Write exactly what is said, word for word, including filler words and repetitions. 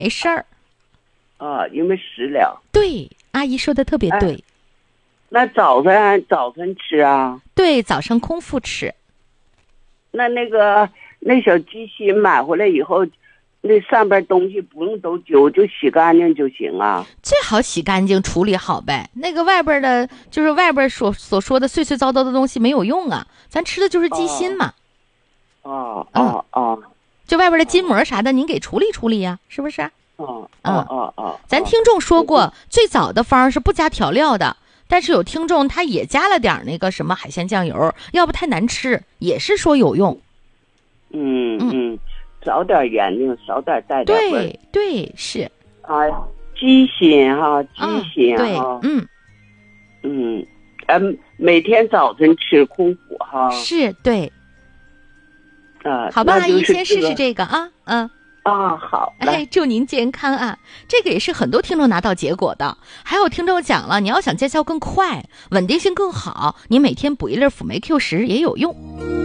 没事儿。 啊，因为食疗。 对，阿姨说的特别对。 哎，那早晨早晨吃啊？ 对，早上空腹吃。 那那个那小鸡心买回来以后，那上边东西不用都揪，就洗干净就行啊。 最好洗干净处理好呗，那个外边的就是外边所所说的碎碎糟糟的东西没有用啊，咱吃的就是鸡心嘛。 哦哦哦， 就外边的筋膜啥的您给处理处理呀，是不是？ 哦哦哦哦， 咱听众说过最早的方是不加调料的，但是有听众他也加了点那个什么海鲜酱油，要不太难吃，也是说有用。 嗯嗯，少点盐呢，少点带点味。 对对是。 啊，鸡心哈，鸡心哈， 对，嗯嗯嗯，每天早晨吃空腹哈。 是，对。 啊， 好吧，阿姨先试试试这个啊，嗯。 啊，好， 哎，祝您健康啊！这个也是很多听众拿到结果的。还有听众讲了，你要想见效更快，稳定性更好，你每天补一粒辅酶 Q 十也有用。